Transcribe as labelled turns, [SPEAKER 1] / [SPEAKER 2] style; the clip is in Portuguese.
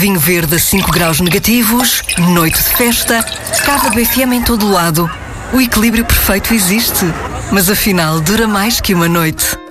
[SPEAKER 1] Vinho verde a 5 graus negativos, noite de festa, cava BFM em todo lado. O equilíbrio perfeito existe, mas afinal dura mais que uma noite.